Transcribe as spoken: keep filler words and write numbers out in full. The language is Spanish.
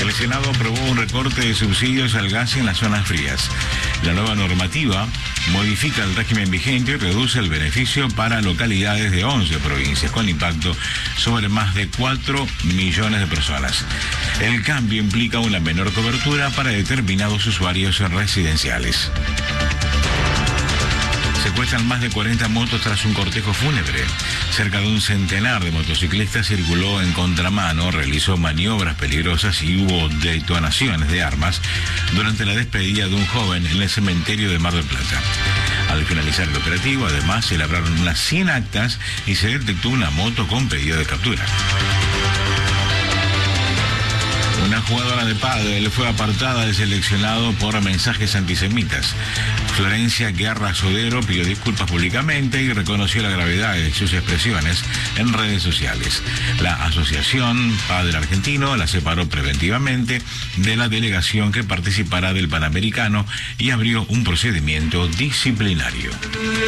El Senado aprobó un recorte de subsidios al gas en las zonas frías. La nueva normativa modifica el régimen vigente y reduce el beneficio para localidades de once provincias, con impacto sobre más de cuatro millones de personas. El cambio implica una menor cobertura para determinados usuarios residenciales. Secuestran más de cuarenta motos tras un cortejo fúnebre. Cerca de un centenar de motociclistas circuló en contramano, realizó maniobras peligrosas y hubo detonaciones de armas durante la despedida de un joven en el cementerio de Mar del Plata. Al finalizar el operativo, además, se labraron unas cien actas y se detectó una moto con pedido de captura. Una jugadora de pádel fue apartada del seleccionado por mensajes antisemitas. Florencia Guerra Sodero pidió disculpas públicamente y reconoció la gravedad de sus expresiones en redes sociales. La Asociación Padel Argentino la separó preventivamente de la delegación que participará del Panamericano y abrió un procedimiento disciplinario.